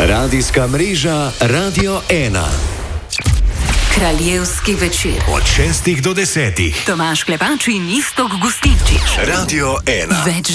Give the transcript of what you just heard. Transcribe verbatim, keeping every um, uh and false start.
Radijska mreža Radio ena. Kraljevski večer. Od šestih do desetih. Tomaž Klepač in Iztok Gustinčič. Radio ena. Več